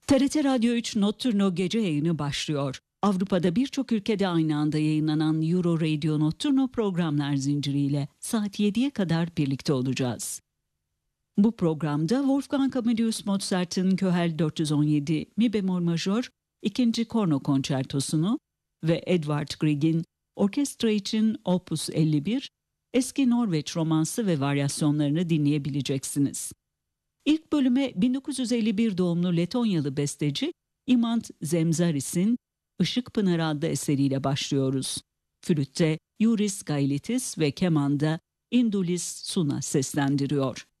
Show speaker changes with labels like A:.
A: TRT Radyo 3 Notturno gece yayını başlıyor. Avrupa'da birçok ülkede aynı anda yayınlanan Euro Radio Notturno programlar zinciriyle saat 7'ye kadar birlikte olacağız. Bu programda Wolfgang Amadeus Mozart'ın Köhel 417 Mi bemol majör 2. Korno konçertosunu ve Edvard Grieg'in orkestra için Opus 51, eski Norveç romansı ve varyasyonlarını dinleyebileceksiniz. İlk bölüme 1951 doğumlu Letonyalı besteci Imant Zemzaris'in Işık Pınarı adlı eseriyle başlıyoruz. Flütte Yuris Gailitis ve kemanda Indulis Suna seslendiriyor.